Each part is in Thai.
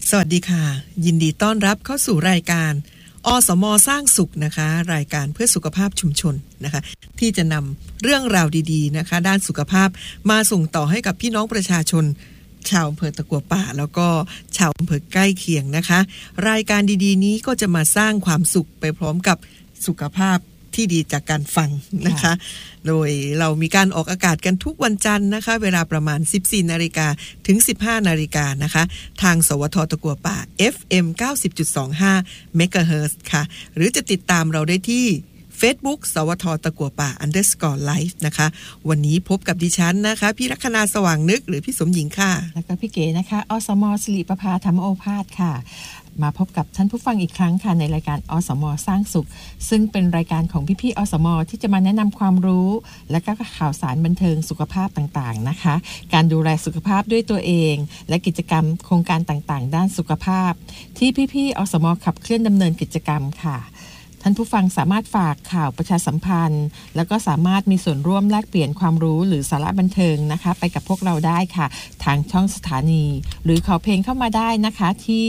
สวัสดีค่ะยินดีต้อนรับเข้าสู่รายการอสม.สร้างสุขนะคะรายการเพื่อสุขภาพชุมชนนะคะที่จะนำเรื่องราวดีๆนะคะด้านสุขภาพมาส่งต่อให้กับพี่น้องประชาชนชาวอำเภอตะกัวป่าแล้วก็ชาวอำเภอใกล้เคียงนะคะรายการดีๆนี้ก็จะมาสร้างความสุขไปพร้อมกับสุขภาพที่ดีจากการฟังนะคะโดยเรามีการออกอากาศกันทุกวันจันทร์นะคะเวลาประมาณ 14:00 นถึง 15:00 นนะคะทางสวทตะกัวป่า FM 90.25 เมกะเฮิรตซ์ค่ะหรือจะติดตามเราได้ที่ Facebook สวทตะกัวป่า _live นะคะวันนี้พบกับดิฉันนะคะพี่ลัคนาสว่างนึกหรือพี่สมหญิงค่ะแล้วก็พี่เก๋นะคะอสม.ศิริประภาธรรมโอภาสค่ะมาพบกับท่านผู้ฟังอีกครั้งค่ะในรายการอสม.สร้างสุขซึ่งเป็นรายการของพี่ๆอสม.ที่จะมาแนะนำความรู้และก็ข่าวสารบันเทิงสุขภาพต่างๆนะคะการดูแลสุขภาพด้วยตัวเองและกิจกรรมโครงการต่างๆด้านสุขภาพที่พี่ๆอสม.ขับเคลื่อนดำเนินกิจกรรมค่ะท่านผู้ฟังสามารถฝากข่าวประชาสัมพันธ์แล้วก็สามารถมีส่วนร่วมแลกเปลี่ยนความรู้หรือสาระบันเทิงนะคะไปกับพวกเราได้ค่ะทางช่องสถานีหรือขอเพลงเข้ามาได้นะคะที่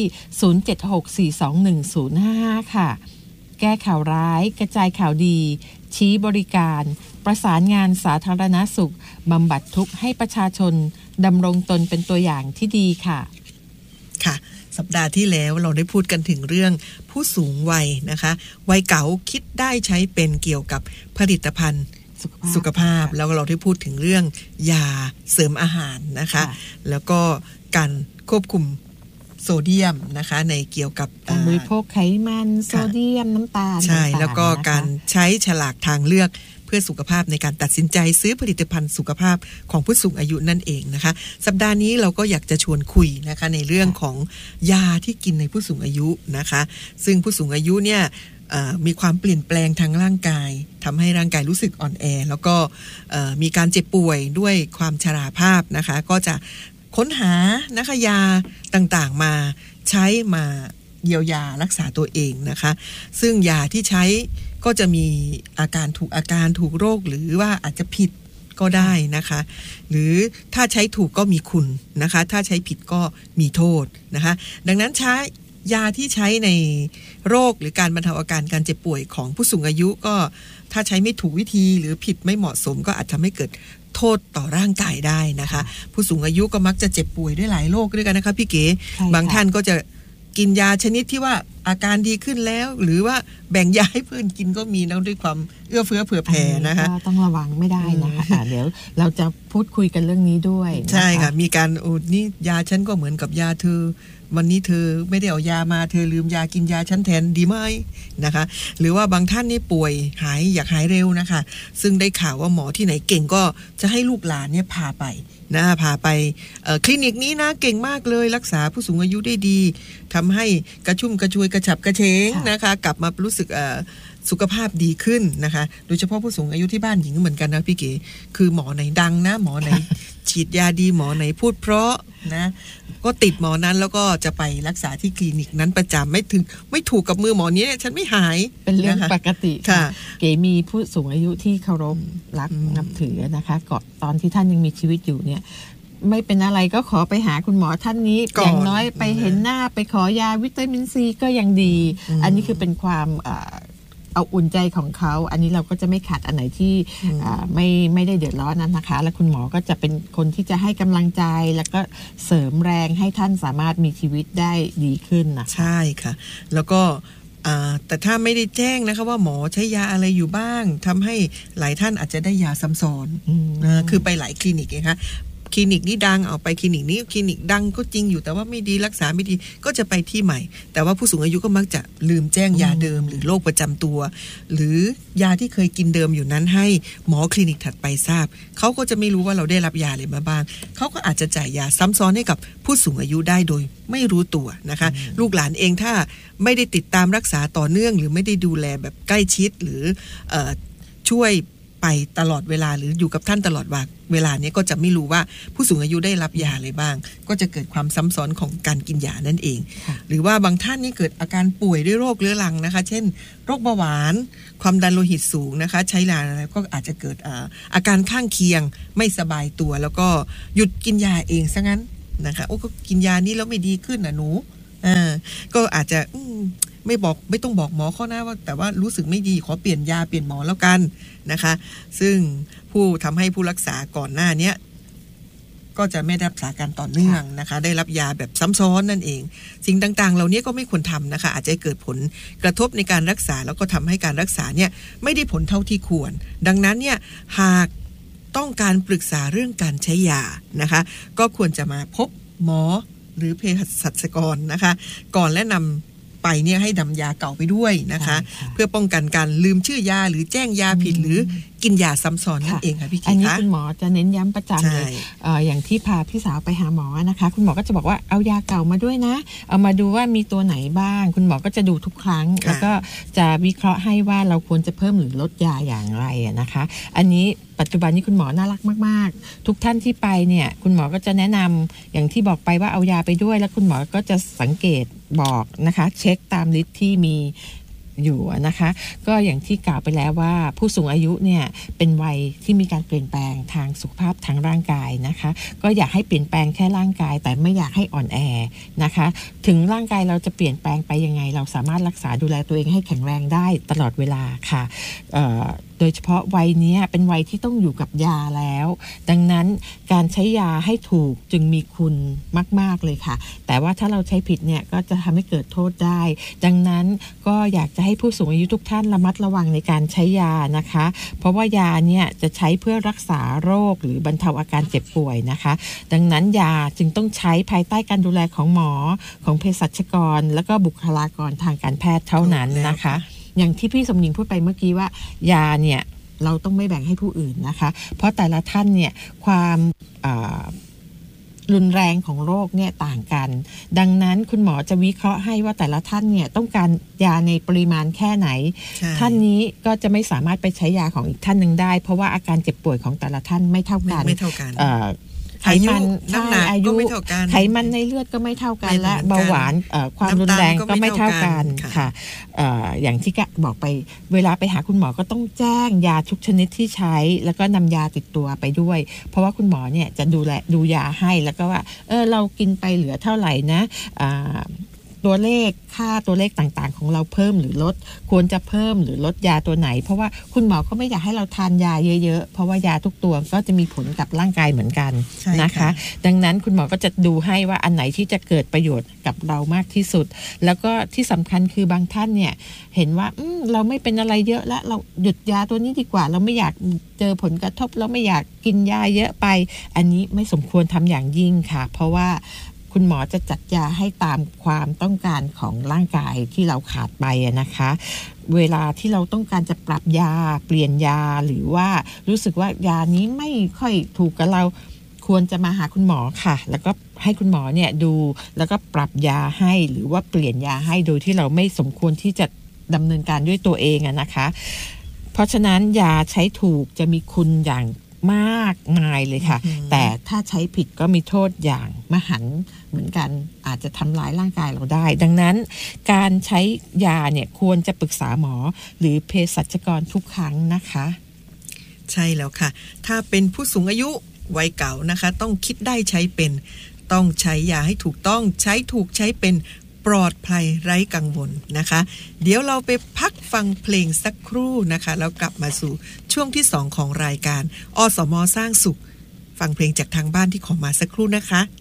0764211055 ค่ะแก้ข่าวร้ายกระจายข่าวดีชี้บริการประสานงานสาธารณสุขบำบัดทุกข์ให้ประชาชนดำรงตนเป็นตัวอย่างที่ดีค่ะค่ะสัปดาห์ที่แล้วเราได้พูดกันถึงเรื่องผู้สูงวัยนะคะวัยเก่าคิดได้ใช้เป็นเกี่ยวกับผลิตภัณฑ์สุขภาพแล้วเราได้พูดถึงเรื่องยาเสริมอาหารนะคะแล้วก็การควบคุมโซเดียมนะคะในเกี่ยวกับการบริโภคไขมันโซเดียมน้ำตาลใช่แล้วก็การใช้ฉลากทางเลือกเพื่อสุขภาพในการตัดสินใจซื้อผลิตภัณฑ์สุขภาพของผู้สูงอายุนั่นเองนะคะสัปดาห์นี้เราก็อยากจะชวนคุยนะคะในเรื่องของยาที่กินในผู้สูงอายุนะคะซึ่งผู้สูงอายุเนี่ยมีความเปลี่ยนแปลงทางร่างกายทำให้ร่างกายรู้สึกอ่อนแอแล้วก็มีการเจ็บป่วยด้วยความชราภาพนะคะก็จะค้นหานะคะยาต่างๆมาใช้มาเยียวยารักษาตัวเองนะคะซึ่งยาที่ใช้ก็จะมีอาการถูกโรคหรือว่าอาจจะผิดก็ได้นะคะหรือถ้าใช้ถูกก็มีคุณนะคะถ้าใช้ผิดก็มีโทษนะคะดังนั้นใช้ยาที่ใช้ในโรคหรือการบรรเทาอาการการเจ็บป่วยของผู้สูงอายุก็ถ้าใช้ไม่ถูกวิธีหรือผิดไม่เหมาะสมก็อาจทำให้เกิดโทษต่อร่างกายได้นะคะผู้สูงอายุก็มักจะเจ็บป่วยด้วยหลายโรคด้วยกันนะคะพี่เก๋บางท่านก็จะกินยาชนิดที่ว่าอาการดีขึ้นแล้วหรือว่าแบ่งยาให้เพื่อนกินก็มีแล้วด้วยความเอื้อเฟื้อเผื่อแผ่นะคะต้องระวังไม่ได้นะคะเดี๋ยวเราจะพูดคุยกันเรื่องนี้ด้วยใช่ค่ะมีการนี่ยาฉันก็เหมือนกับยาเธอวันนี้เธอไม่ได้เอายามาเธอลืมยากินยาฉันแทนดีไหมนะคะหรือว่าบางท่านนี่ป่วยอยากหายเร็วนะคะซึ่งได้ข่าวว่าหมอที่ไหนเก่งก็จะให้ลูกหลานเนี่ยพาไปคลินิกนี้นะเก่งมากเลยรักษาผู้สูงอายุได้ดีทำให้กระชุ่มกระชวยกระฉับกระเฉงนะคะกลับมารู้สึกสุขภาพดีขึ้นนะคะโดยเฉพาะผู้สูงอายุที่บ้านหญิงก็เหมือนกันนะพี่เก๋คือหมอไหนดังนะหมอไหน ฉีดยาดีหมอไหนพูดเพราะนะก็ติดหมอนั้นแล้วก็จะไปรักษาที่คลินิกนั้นประจำไม่ถูกกับมือหมอนี้ฉันไม่หายเป็นเรื่องปกติค่ะเก๋มีผู้สูงอายุที่เคารพรักนับถือนะคะก่อนตอนที่ท่านยังมีชีวิตอยู่เนี่ยไม่เป็นอะไรก็ขอไปหาคุณหมอท่านนี้อย่างน้อยไปเห็นหน้าไปขอยาวิตามินซีก็ยังดีอันนี้คือเป็นความเอาอุ่นใจของเขาอันนี้เราก็จะไม่ขัดอันไหนที่ไม่ได้เดือดร้อนนั้นนะคะและคุณหมอก็จะเป็นคนที่จะให้กำลังใจแล้วก็เสริมแรงให้ท่านสามารถมีชีวิตได้ดีขึ้นนะคะใช่ค่ะแล้วก็แต่ถ้าไม่ได้แจ้งนะคะว่าหมอใช้ยาอะไรอยู่บ้างทำให้หลายท่านอาจจะได้ยาซ้ำซ้อนคือไปหลายคลินิกไงคะคลินิกนี้ดังเอาไปคลินิกนี้คลินิกดังก็จริงอยู่แต่ว่าไม่ดีรักษาไม่ดีก็จะไปที่ใหม่แต่ว่าผู้สูงอายุก็มักจะลืมแจ้งยาเดิมหรือโรคประจำตัวหรือยาที่เคยกินเดิมอยู่นั้นให้หมอคลินิกถัดไปทราบเขาก็จะไม่รู้ว่าเราได้รับยาอะไรมาบ้างเขาก็อาจจะจ่ายยาซ้ำซ้อนให้กับผู้สูงอายุได้โดยไม่รู้ตัวนะคะลูกหลานเองถ้าไม่ได้ติดตามรักษาต่อเนื่องหรือไม่ได้ดูแลแบบใกล้ชิดหรือช่วยไปตลอดเวลาหรืออยู่กับท่านตลอดเวลานี้ก็จะไม่รู้ว่าผู้สูงอายุได้รับยาอะไรบ้างก็จะเกิดความซ้ำซ้อนของการกินยานั่นเองหรือว่าบางท่านนี่เกิดอาการป่วยด้วยโรคเรื้อรังนะคะเช่นโรคเบาหวานความดันโลหิตสูงนะคะใช้ยาแล้วก็อาจจะเกิดอาการข้างเคียงไม่สบายตัวแล้วก็หยุดกินยาเองซะงั้นนะคะโอ้ก็กินยานี้แล้วไม่ดีขึ้นนะหนูก็อาจจะไม่ต้องบอกหมอข้อหน้าว่าแต่ว่ารู้สึกไม่ดีขอเปลี่ยนยาเปลี่ยนหมอแล้วกันนะคะซึ่งผู้ทำให้ผู้รักษาก่อนหน้านี้ก็จะไม่ได้รักษาการต่อเนื่องนะคะได้รับยาแบบซ้ำซ้อนนั่นเองสิ่งต่างๆเหล่านี้ก็ไม่ควรทำนะคะอาจจะเกิดผลกระทบในการรักษาแล้วก็ทำให้การรักษาเนี่ยไม่ได้ผลเท่าที่ควรดังนั้นเนี่ยหากต้องการปรึกษาเรื่องการใช้ยานะคะก็ควรจะมาพบหมอหรือเภสัชกรนะคะก่อนและนำไปเนี่ยให้นำยาเก่าไปด้วยนะคะเพื่อป้องกันการลืมชื่อยาหรือแจ้งยาผิดหรือกินยาซ้ำซ้อนนั่นเองค่ะพี่เก๋อันนี้คุณหมอจะเน้นย้ำประจำเลยอย่างที่พาพี่สาวไปหาหมอนะคะคุณหมอก็จะบอกว่าเอายาเก่ามาด้วยนะเอามาดูว่ามีตัวไหนบ้างคุณหมอก็จะดูทุกครั้งแล้วก็จะวิเคราะห์ให้ว่าเราควรจะเพิ่มหรือลดยาอย่างไรนะคะอันนี้ปัจจุบันนี้คุณหมอน่ารักมากๆทุกท่านที่ไปเนี่ยคุณหมอก็จะแนะนำอย่างที่บอกไปว่าเอายาไปด้วยแล้วคุณหมอก็จะสังเกตบอกนะคะเช็คตามลิสต์ที่มีอยู่นะคะก็อย่างที่กล่าวไปแล้วว่าผู้สูงอายุเนี่ยเป็นวัยที่มีการเปลี่ยนแปลงทางสุขภาพทางร่างกายนะคะก็อยากให้เปลี่ยนแปลงแค่ร่างกายแต่ไม่อยากให้อ่อนแอนะคะถึงร่างกายเราจะเปลี่ยนแปลงไปยังไงเราสามารถรักษาดูแลตัวเองให้แข็งแรงได้ตลอดเวลาค่ะโดยเฉพาะวัยนี้เป็นวัยที่ต้องอยู่กับยาแล้วดังนั้นการใช้ยาให้ถูกจึงมีคุณมากๆเลยค่ะแต่ว่าถ้าเราใช้ผิดเนี่ยก็จะทำให้เกิดโทษได้ดังนั้นก็อยากจะให้ผู้สูงอายุทุกท่านระมัดระวังในการใช้ยานะคะเพราะว่ายาเนี่ยจะใช้เพื่อรักษาโรคหรือบรรเทาอาการเจ็บป่วยนะคะดังนั้นยาจึงต้องใช้ภายใต้การดูแลของหมอของเภสัชกรแล้วก็บุคลากรทางการแพทย์เท่านั้นนะคะอย่างที่พี่สมหญิงพูดไปเมื่อกี้ว่ายาเนี่ยเราต้องไม่แบ่งให้ผู้อื่นนะคะเพราะแต่ละท่านเนี่ยความรุนแรงของโรคเนี่ยต่างกันดังนั้นคุณหมอจะวิเคราะห์ให้ว่าแต่ละท่านเนี่ยต้องการยาในปริมาณแค่ไหนท่านนี้ก็จะไม่สามารถไปใช้ยาของอีกท่านหนึ่งได้เพราะว่าอาการเจ็บป่วยของแต่ละท่านไม่เท่ากันไขมันอายุไขมันในเลือดก็ไม่เท่ากันและเบาหวานความรุนแรงก็ไม่เท่ากันค่ะอย่างที่บอกไปเวลาไปหาคุณหมอก็ต้องแจ้งยาทุกชนิดที่ใช้แล้วก็นำยาติดตัวไปด้วยเพราะว่าคุณหมอเนี่ยจะดูยาให้แล้วก็ว่าเรากินไปเหลือเท่าไหร่นะตัวเลขค่าตัวเลขต่างๆของเราเพิ่มหรือลดควรจะเพิ่มหรือลดยาตัวไหนเพราะว่าคุณหมอก็ไม่อยากให้เราทานยาเยอะๆเพราะว่ายาทุกตัวก็จะมีผลกับร่างกายเหมือนกันนะคะดังนั้นคุณหมอก็จะดูให้ว่าอันไหนที่จะเกิดประโยชน์กับเรามากที่สุดแล้วก็ที่สำคัญคือบางท่านเนี่ยเห็นว่าเราไม่เป็นอะไรเยอะแล้วเราหยุดยาตัวนี้ดีกว่าเราไม่อยากเจอผลกระทบเราไม่อยากกินยาเยอะไปอันนี้ไม่สมควรทำอย่างยิ่งค่ะเพราะว่าคุณหมอจะจัดยาให้ตามความต้องการของร่างกายที่เราขาดไปนะคะเวลาที่เราต้องการจะปรับยาเปลี่ยนยาหรือว่ารู้สึกว่ายานี้ไม่ค่อยถูกกับเราควรจะมาหาคุณหมอค่ะแล้วก็ให้คุณหมอเนี่ยดูแล้วก็ปรับยาให้หรือว่าเปลี่ยนยาให้โดยที่เราไม่สมควรที่จะดำเนินการด้วยตัวเองนะคะเพราะฉะนั้นยาใช้ถูกจะมีคุณอย่างมากมายเลยค่ะแต่ถ้าใช้ผิดก็มีโทษอย่างมหันต์เหมือนกันอาจจะทำลายร่างกายเราได้ดังนั้นการใช้ยาเนี่ยควรจะปรึกษาหมอหรือเภสัชกรทุกครั้งนะคะใช่แล้วค่ะถ้าเป็นผู้สูงอายุวัยเก่านะคะต้องคิดได้ใช้เป็นต้องใช้ยาให้ถูกต้องใช้ถูกใช้เป็นปลอดภัยไร้กังวลนะคะเดี๋ยวเราไปพักฟังเพลงสักครู่นะคะแล้วกลับมาสู่ช่วงที่2ของรายการอสม.สร้างสุขฟังเพลงจากทางบ้านที่ขอมาสักครู่นะคะ